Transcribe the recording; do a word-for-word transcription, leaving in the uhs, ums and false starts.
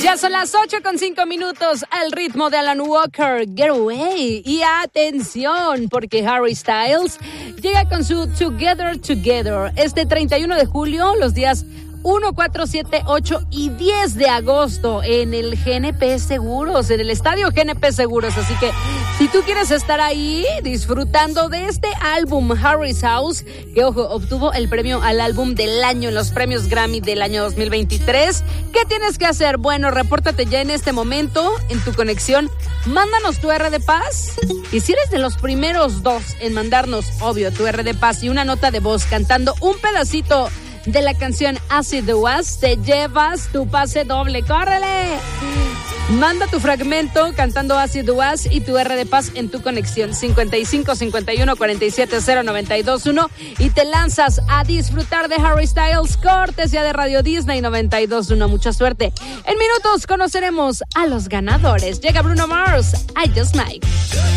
Ya son las ocho con cinco minutos al ritmo de Alan Walker, Get Away. Y atención, porque Harry Styles llega con su Together Together este treinta y uno de julio, los días uno, cuatro, siete, ocho y diez de agosto en el G N P Seguros, en el estadio G N P Seguros. Así que si tú quieres estar ahí disfrutando de este álbum Harry's House, que ojo, obtuvo el premio al álbum del año en los premios Grammy del año dos mil veintitrés, ¿qué tienes que hacer? Bueno, repórtate ya en este momento en tu conexión, mándanos tu R de Paz, y si eres de los primeros dos en mandarnos, obvio, tu R de Paz y una nota de voz cantando un pedacito de la canción Acid the Was, te llevas tu pase doble. ¡Córrele! Manda tu fragmento cantando Acid the Was y tu R de Paz en tu conexión cincuenta y cinco, cincuenta y uno, cuarenta y siete, cero, noventa y dos, uno y te lanzas a disfrutar de Harry Styles, cortesía de Radio Disney noventa y dos punto uno. Mucha suerte. En minutos conoceremos a los ganadores. Llega Bruno Mars, I Just Might.